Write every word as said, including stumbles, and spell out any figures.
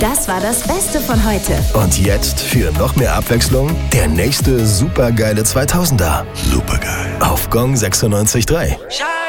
Das war das Beste von heute. Und jetzt für noch mehr Abwechslung der nächste supergeile zweitausender. Supergeil. Auf Gong sechsundneunzig Komma drei.